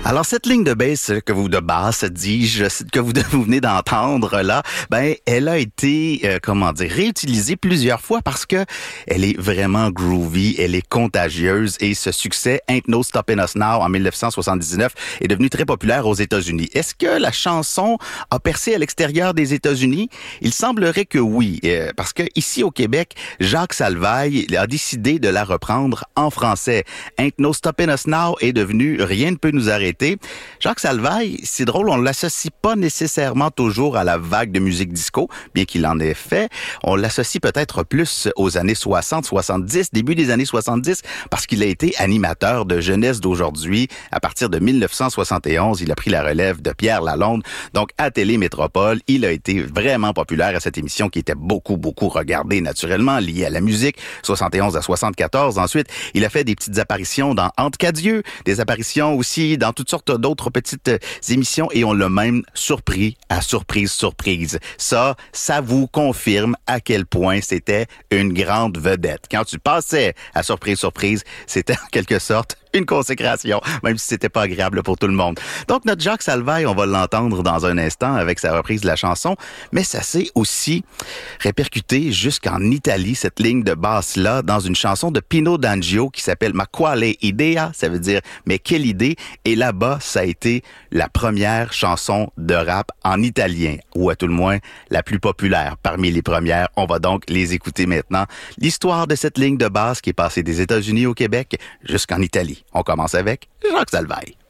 Alors, cette ligne de basse dis-je, que vous venez d'entendre là, elle a été, réutilisée plusieurs fois parce que elle est vraiment groovy, elle est contagieuse et ce succès Ain't No Stopping Us Now en 1979 est devenu très populaire aux États-Unis. Est-ce que la chanson a percé à l'extérieur des États-Unis? Il semblerait que oui, parce que ici au Québec, Jacques Salvaille a décidé de la reprendre en français. Ain't No Stopping Us Now est devenu Rien ne peut nous arrêter. Jacques Salvaille, c'est drôle, on l'associe pas nécessairement toujours à la vague de musique disco, bien qu'il en ait fait. On l'associe peut-être plus aux années 60, 70, début des années 70, parce qu'il a été animateur de Jeunesse d'aujourd'hui. À partir de 1971, il a pris la relève de Pierre Lalonde. Donc, à Télémétropole, il a été vraiment populaire à cette émission qui était beaucoup regardée naturellement, liée à la musique. 71 à 74. Ensuite, il a fait des petites apparitions dans Entre quatre yeux, des apparitions aussi dans toutes sortes d'autres petites émissions et on l'a même surpris à surprise. Ça vous confirme à quel point c'était une grande vedette. Quand tu passais à surprise, c'était en quelque sorte une consécration, même si c'était pas agréable pour tout le monde. Donc, notre Jacques Salvaille, on va l'entendre dans un instant avec sa reprise de la chanson, mais ça s'est aussi répercuté jusqu'en Italie, cette ligne de basse-là, dans une chanson de Pino D'Angio qui s'appelle Ma quale idea, ça veut dire « Mais quelle idée ?» Et là-bas, ça a été la première chanson de rap en italien, ou à tout le moins, la plus populaire parmi les premières. On va donc les écouter maintenant. L'histoire de cette ligne de basse qui est passée des États-Unis au Québec jusqu'en Italie. On commence avec Jacques Salvaille.